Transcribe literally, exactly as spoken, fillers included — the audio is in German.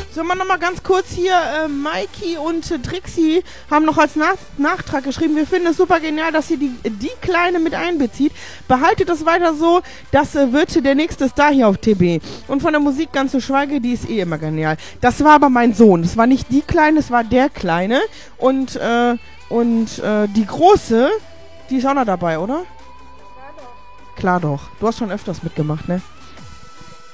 So, mal nochmal ganz kurz hier, äh, Maiki und äh, Trixie haben noch als Nach Nachtrag geschrieben, wir finden es super genial, dass ihr die, die Kleine mit einbezieht. Behaltet das weiter so, das äh, wird der nächste Star hier auf T B. Und von der Musik ganz zu schweige, die ist eh immer genial. Das war aber mein Sohn, das war nicht die Kleine, es war der Kleine. Und, äh, und äh, die Große, die ist auch noch dabei, oder? Klar doch. Klar doch, du hast schon öfters mitgemacht, ne?